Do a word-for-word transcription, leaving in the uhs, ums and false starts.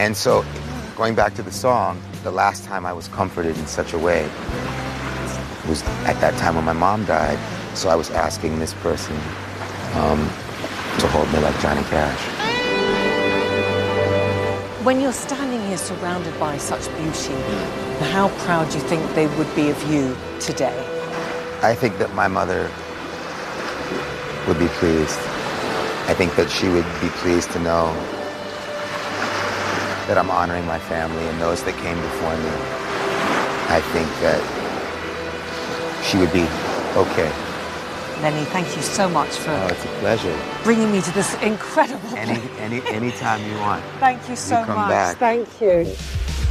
And so, going back to the song, the last time I was comforted in such a way was at that time when my mom died. So I was asking this person um, to hold me like Johnny Cash. When you're standing here surrounded by such beauty, how proud do you think they would be of you today? I think that my mother would be pleased. I think that she would be pleased to know that I'm honoring my family and those that came before me. I think that she would be okay. Lenny, thank you so much for oh, it's a pleasure. bringing me to this incredible Any, place. any, anytime you want. Thank you so you come much. Back. Thank you.